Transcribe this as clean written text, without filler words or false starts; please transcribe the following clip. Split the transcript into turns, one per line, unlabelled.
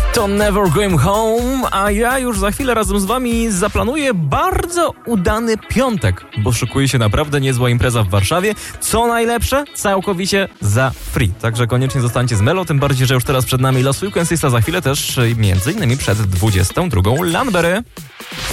To Never Going Home, a ja już za chwilę razem z wami zaplanuję bardzo udany piątek, bo szykuje się naprawdę niezła impreza w Warszawie. Co najlepsze, całkowicie za free. Także koniecznie zostańcie z Melo, tym bardziej, że już teraz przed nami Los Weekends, a za chwilę też między innymi przed 22 Landberry.